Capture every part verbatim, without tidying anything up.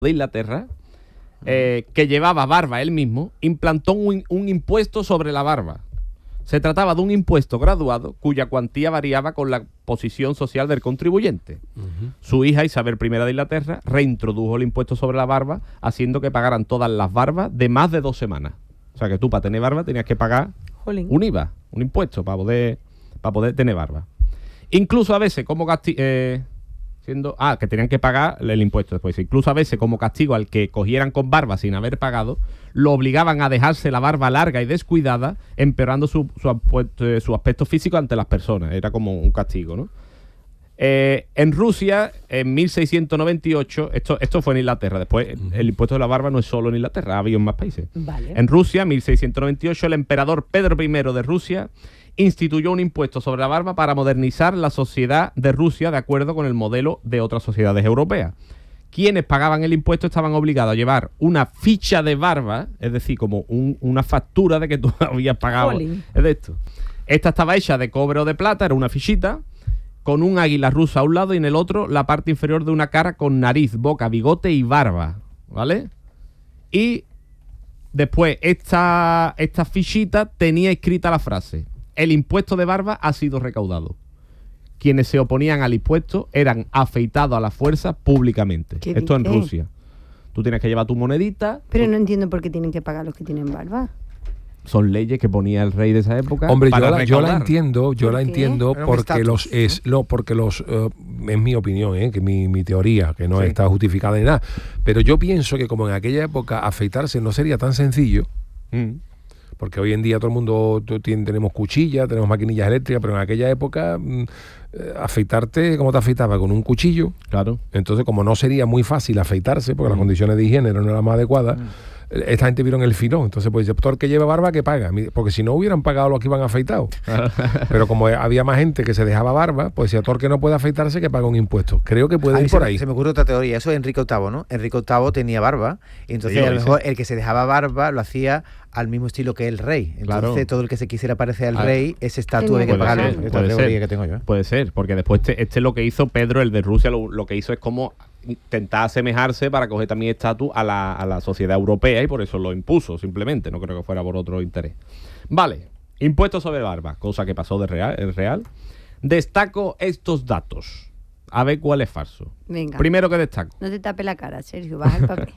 de Inglaterra, eh, que llevaba barba él mismo, implantó un, un impuesto sobre la barba. Se trataba de un impuesto graduado cuya cuantía variaba con la posición social del contribuyente. Uh-huh. Su hija Isabel primera de Inglaterra reintrodujo el impuesto sobre la barba, haciendo que pagaran todas las barbas de más de dos semanas. O sea que tú para tener barba tenías que pagar Jolín. un I V A, un impuesto para poder, para poder tener barba. Incluso a veces como castigo... Eh, Siendo, ah, que tenían que pagar el impuesto después. Incluso a veces, como castigo al que cogieran con barba sin haber pagado, lo obligaban a dejarse la barba larga y descuidada, empeorando su, su, su aspecto físico ante las personas. Era como un castigo, ¿no? Eh, en Rusia, en mil seiscientos noventa y ocho, esto, esto fue en Inglaterra. Después, el impuesto de la barba no es solo en Inglaterra, ha habido en más países. Vale. En Rusia, en mil seiscientos noventa y ocho, el emperador Pedro primero de Rusia instituyó un impuesto sobre la barba para modernizar la sociedad de Rusia de acuerdo con el modelo de otras sociedades europeas. Quienes pagaban el impuesto estaban obligados a llevar una ficha de barba, es decir, como un, una factura de que tú habías pagado. Es de esto. Esta estaba hecha de cobre o de plata, era una fichita, con un águila rusa a un lado y en el otro la parte inferior de una cara con nariz, boca, bigote y barba, ¿vale? Y después esta, esta fichita tenía escrita la frase: el impuesto de barba ha sido recaudado. Quienes se oponían al impuesto eran afeitados a la fuerza públicamente. Esto en Rusia. Tú tienes que llevar tu monedita. Pero tú... no entiendo por qué tienen que pagar los que tienen barba. Son leyes que ponía el rey de esa época. Hombre, para yo, la, yo la entiendo, yo la qué? entiendo porque los es, no, porque los uh, es mi opinión, ¿eh? que mi, mi teoría, que no sí. está justificada ni nada. Pero yo pienso que como en aquella época afeitarse no sería tan sencillo. Mm. Porque hoy en día todo el mundo tiene, tenemos cuchillas, tenemos maquinillas eléctricas, pero en aquella época eh, afeitarte, ¿cómo te afeitaba? Con un cuchillo. Claro. Entonces, como no sería muy fácil afeitarse, porque mm. las condiciones de higiene no eran las más adecuadas, mm. esta gente vieron el filón. Entonces, pues, todo el que lleva barba, que paga. Porque si no hubieran pagado los que iban afeitados. Pero como había más gente que se dejaba barba, pues si a todo el que no puede afeitarse, que paga un impuesto. Creo que puede ir por ahí. Se me ocurre otra teoría. Eso es Enrique octavo, ¿no? Enrique octavo tenía barba. Y entonces, sí, a lo mejor el que se dejaba barba lo hacía al mismo estilo que el rey. Entonces, claro. todo el que se quisiera parecer al ah, rey, ese estatua de que pagarlo. Ser, puede, ser, que tengo yo, ¿eh? puede ser, porque después este, este lo que hizo Pedro, el de Rusia, lo, lo que hizo es como intentar asemejarse para coger también estatus a la, a la sociedad europea y por eso lo impuso, simplemente. No creo que fuera por otro interés. Vale, impuestos sobre barba, cosa que pasó de real, es real. Destaco estos datos. A ver cuál es falso. Venga. Primero que destaco. No te tape la cara, Sergio, baja el papel.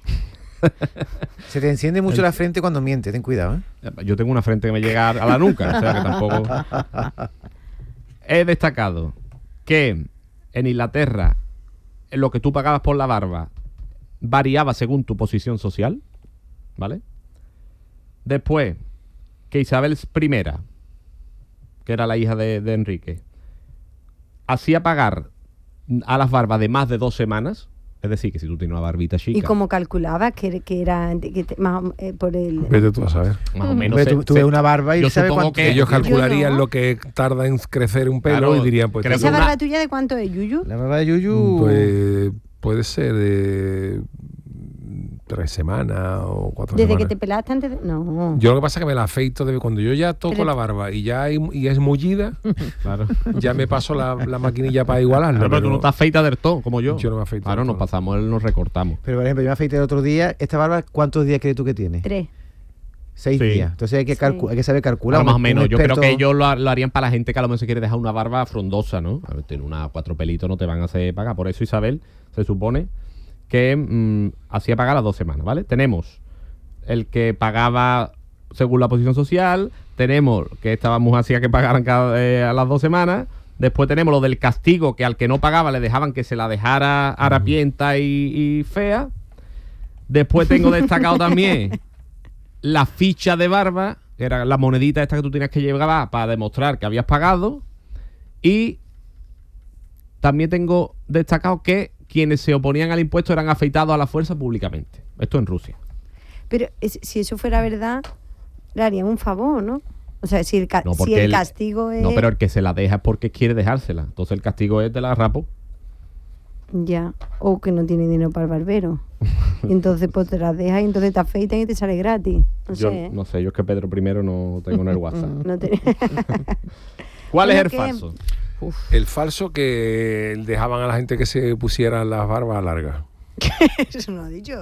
Se te enciende mucho el... la frente cuando mientes, ten cuidado, ¿eh? Yo tengo una frente que me llega a la nuca, o sea que tampoco... He destacado que en Inglaterra lo que tú pagabas por la barba variaba según tu posición social, ¿vale? Después, que Isabel primera, que era la hija de, de Enrique, hacía pagar a las barbas de más de dos semanas. Es decir, que si tú tienes una barbita chica... ¿Y cómo calculaba que, que era que te, más, eh, por el...? Vete tú a saber. Más o menos. Se, tú, tú ves una barba y yo sabes cuánto... que ellos calcularían no. lo que tarda en crecer un pelo, claro, y dirían... pues ¿Esa barba una... tuya de cuánto es, Yuyu? La barba de Yuyu... Pues puede ser de... tres semanas o cuatro ¿Desde semanas. que te pelaste antes de...? No. Yo lo que pasa es que me la afeito de cuando yo ya toco pero... la barba y ya hay, y es mullida, claro, ya me paso la, la maquinilla para igualarla. Pero, pero tú no te afeitas del todo, como yo. Yo no me afeito. Claro, nos pasamos, nos recortamos. Pero, por ejemplo, yo me afeité el otro día. ¿Esta barba cuántos días crees tú que tiene? Tres. Seis sí. días. Entonces hay que, calcu- sí. hay que saber calcular. Pero más o menos. Yo creo que ellos lo, lo harían para la gente que a lo mejor se quiere dejar una barba frondosa, ¿no? A ver, tiene una cuatro pelitos, no te van a hacer pagar. Por eso Isabel se supone que mmm, hacía pagar las dos semanas, ¿vale? Tenemos el que pagaba según la posición social, tenemos que esta mujer hacía que pagaran cada, eh, a las dos semanas, después tenemos lo del castigo, que al que no pagaba le dejaban que se la dejara harapienta y, y fea. Después tengo destacado también la ficha de barba, que era la monedita esta que tú tienes que llevar para demostrar que habías pagado, y también tengo destacado que quienes se oponían al impuesto eran afeitados a la fuerza públicamente. Esto en Rusia. Pero es, si eso fuera verdad, le harían un favor, ¿no? O sea, si el, ca- no, si el, el castigo es... No, pero el que se la deja es porque quiere dejársela. Entonces el castigo es de la rapo. Ya. O que no tiene dinero para el barbero. Y entonces pues te la dejas y entonces te afeitan y te sale gratis. No yo sé, ¿eh? No sé, yo es que Pedro primero no tengo en el WhatsApp. no te... ¿Cuál es el que... falso? Uf. El falso que dejaban a la gente que se pusiera las barbas largas. Eso no lo ha dicho.